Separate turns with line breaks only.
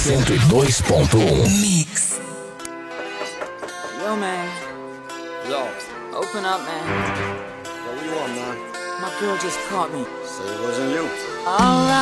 102.1
Mix.
Yo, man.
Yo,
Open up, man.
what do you want, man?
My girl just caught me.
Say it wasn't you.
Alright.